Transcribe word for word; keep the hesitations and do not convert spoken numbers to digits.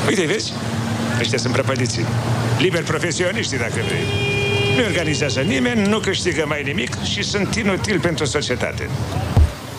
Uite, vezi? Ăștia sunt prăpădiții. Liberi profesioniști, dacă vrei. Nu organizează nimeni, nu câștigă mai nimic și sunt inutili pentru societate.